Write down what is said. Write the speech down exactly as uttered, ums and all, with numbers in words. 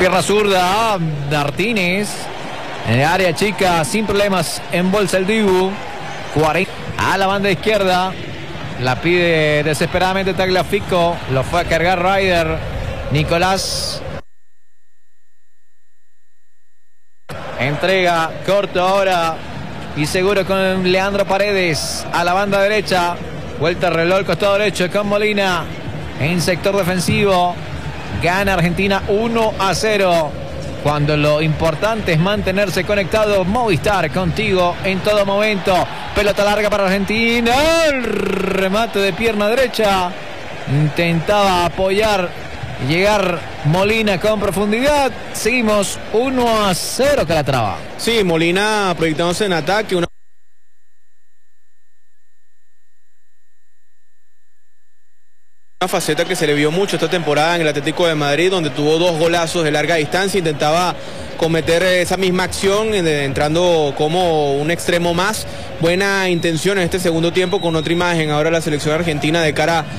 pierna zurda, Martínez. En el área chica, sin problemas, embolsa el Dibu. cuarenta a la banda izquierda. La pide desesperadamente Tagliafico. Lo fue a cargar Ryder. Nicolás. Entrega corto ahora. Y seguro con Leandro Paredes. A la banda derecha. Vuelta al reloj al costado derecho con Molina. En sector defensivo. Gana Argentina uno a cero. Cuando lo importante es mantenerse conectado. Movistar contigo en todo momento. Pelota larga para Argentina. El remate de pierna derecha. Intentaba apoyar y llegar Molina con profundidad. Seguimos uno a cero Calatrava. Sí, Molina proyectándose en ataque. Una Una faceta que se le vio mucho esta temporada en el Atlético de Madrid, donde tuvo dos golazos de larga distancia. Intentaba cometer esa misma acción, entrando como un extremo más. Buena intención en este segundo tiempo con otra imagen ahora la selección argentina de cara